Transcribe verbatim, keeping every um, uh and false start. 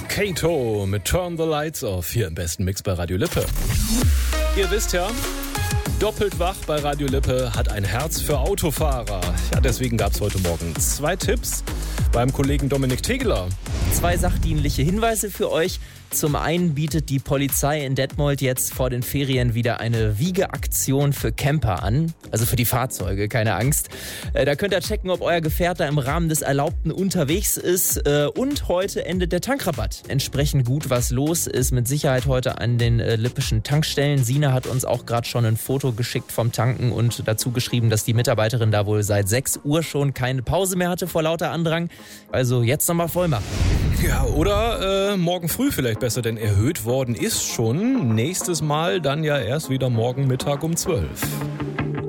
Kato mit Turn the Lights Off hier im besten Mix bei Radio Lippe. Ihr wisst ja, doppelt wach bei Radio Lippe hat ein Herz für Autofahrer. Ja, deswegen gab es heute Morgen zwei Tipps beim Kollegen Dominik Tegeler. Zwei sachdienliche Hinweise für euch. Zum einen bietet die Polizei in Detmold jetzt vor den Ferien wieder eine Wiegeaktion für Camper an. Also für die Fahrzeuge, keine Angst. Da könnt ihr checken, ob euer Gefährt da im Rahmen des Erlaubten unterwegs ist. Und heute endet der Tankrabatt. Entsprechend gut was los ist. Mit Sicherheit heute an den lippischen Tankstellen. Sina hat uns auch gerade schon ein Foto geschickt vom Tanken und dazu geschrieben, dass die Mitarbeiterin da wohl seit sechs Uhr schon keine Pause mehr hatte vor lauter Andrang. Also jetzt nochmal voll machen. Ja, oder äh, morgen früh vielleicht besser, denn erhöht worden ist schon. Nächstes Mal dann ja erst wieder morgen Mittag um zwölf.